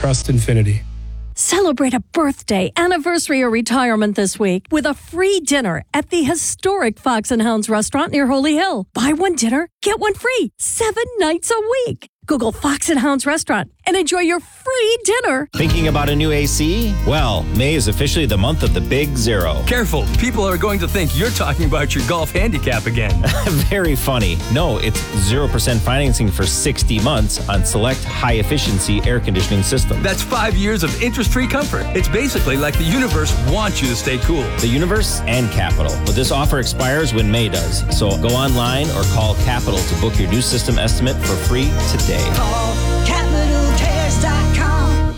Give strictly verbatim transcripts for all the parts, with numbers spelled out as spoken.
trust Infinity. Celebrate a birthday, anniversary, or retirement this week with a free dinner at the historic Fox and Hounds restaurant near Holy Hill. Buy one dinner, get one free, seven nights a week. Google Fox and Hounds restaurant and enjoy your free dinner. Thinking about a new A C? Well, May is officially the month of the big zero. Careful, people are going to think you're talking about your golf handicap again. Very funny. No, it's zero percent financing for sixty months on select high-efficiency air conditioning systems. That's five years of interest-free comfort. It's basically like the universe wants you to stay cool. The universe and Capital. But this offer expires when May does. So go online or call Capital to book your new system estimate for free today. Call capital cares dot com.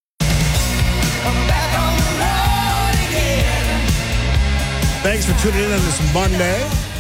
I'm back on the road again. Thanks for tuning in on this Monday.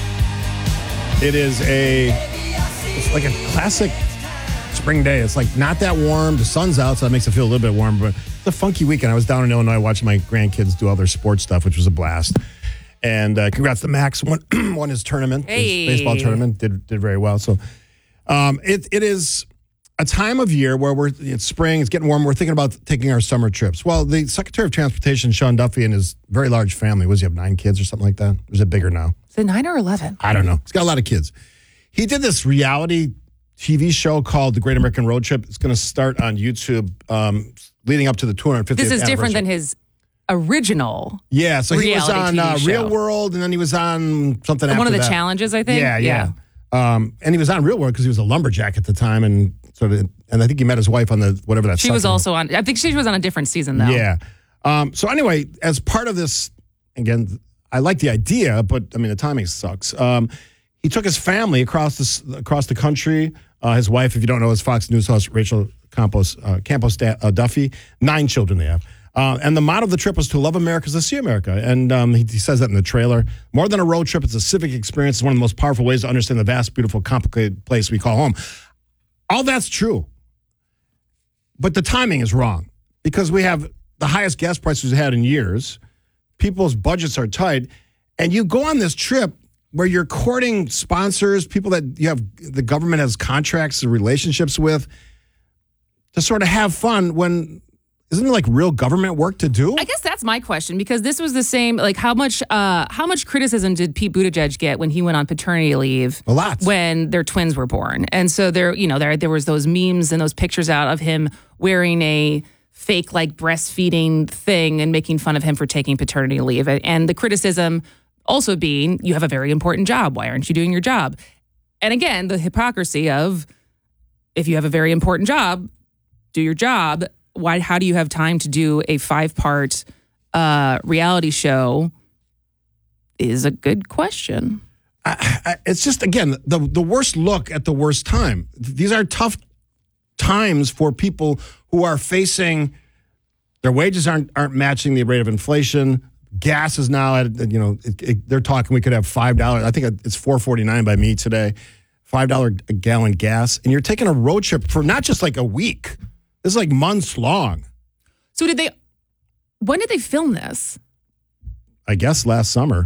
It is a, it's like a classic spring day. It's like not that warm. The sun's out, so that makes it feel a little bit warmer. But it's a funky weekend. I was down in Illinois watching my grandkids do all their sports stuff, which was a blast. And uh, congrats to Max. Won, won his tournament, Hey. his baseball tournament. Did did very well. So um, it it is a time of year where we're it's spring, it's getting warm. We're thinking about taking our summer trips. Well, the Secretary of Transportation, Sean Duffy, and his very large family, was he have nine kids or something like that? Or is it bigger now? Is it nine or eleven? I don't know. He's got a lot of kids. He did this reality T V show called The Great American Road Trip. It's going to start on YouTube um, leading up to the two hundred fiftieth This is different than anniversary. his original. Yeah, so he was reality on uh, T V Real show. World, and then he was on something after One of the that. challenges, I think. Yeah, yeah. Um, and he was on Real World because he was a lumberjack at the time, and sort of, and I think he met his wife on the whatever that. She was second- also on. I think she was on a different season though. Yeah. Um, so anyway, as part of this, again, I like the idea, but I mean the timing sucks. Um, he took his family across this across the country. Uh, his wife, if you don't know, is Fox News host Rachel Campos uh, Campos uh, Duffy. Nine children they have. Uh, and the motto of the trip was to love America is to see America. And um, he, he says that in the trailer. More than a road trip, it's a civic experience. It's one of the most powerful ways to understand the vast, beautiful, complicated place we call home. All that's true. But the timing is wrong because we have the highest gas prices we've had in years. People's budgets are tight. And you go on this trip where you're courting sponsors, people that you have the government has contracts and relationships with, to sort of have fun when... Isn't it like real government work to do? I guess that's my question because this was the same. Like, how much, uh, how much criticism did Pete Buttigieg get when he went on paternity leave? A lot. When their twins were born, and so there, you know, there there was those memes and those pictures out of him wearing a fake like breastfeeding thing and making fun of him for taking paternity leave, and the criticism also being, you have a very important job. Why aren't you doing your job? And again, the hypocrisy of, if you have a very important job, do your job. Why? How do you have time to do a five-part uh, reality show? Is a good question. I, I, it's just, again, the the worst look at the worst time. These are tough times for people who are facing their wages aren't aren't matching the rate of inflation. Gas is now at, you know, it, it, they're talking we could have five dollars. I think it's four forty-nine by me today, five dollars a gallon gas. And you're taking a road trip for not just like a week. This is like months long. So did they, when did they film this? I guess last summer.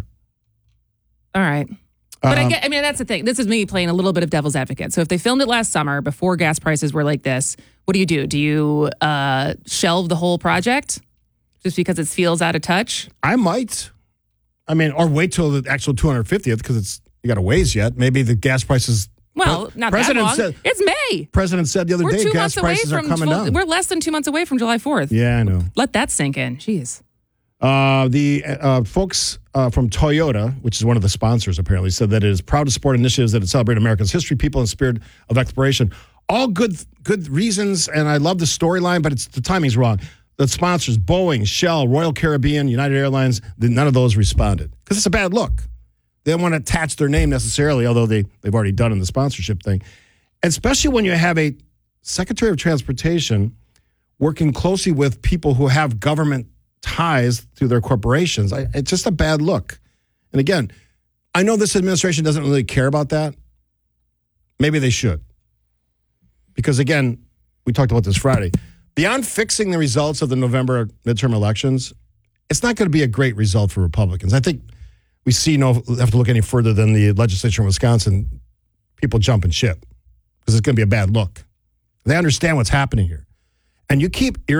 All right. But Um, I, get, I mean, that's the thing. This is me playing a little bit of devil's advocate. So if they filmed it last summer before gas prices were like this, what do you do? Do you uh, shelve the whole project just because it feels out of touch? I might. I mean, or wait till the actual two hundred fiftieth because it's you got a ways yet. Maybe the gas prices. Well, Pre- not President that long. Said, It's May. President said the other We're day two gas months away prices are from. coming Jul- down. We're less than two months away from July fourth. Yeah, I know. Let that sink in. Jeez. Uh, the uh, folks uh, from Toyota, which is one of the sponsors apparently, said that it is proud to support initiatives that celebrate America's history, people, and spirit of exploration. All good good reasons, and I love the storyline, but it's the timing's wrong. The sponsors, Boeing, Shell, Royal Caribbean, United Airlines, none of those responded because it's a bad look. They don't want to attach their name necessarily, although they, they've already done in the sponsorship thing. Especially when you have a Secretary of Transportation working closely with people who have government ties through their corporations. I, it's just a bad look. And again, I know this administration doesn't really care about that. Maybe they should. Because again, we talked about this Friday. Beyond fixing the results of the November midterm elections, it's not going to be a great result for Republicans. I think we see no have to look any further than the legislature in Wisconsin, people jumping ship because it's going to be a bad look. They understand what's happening here. And you keep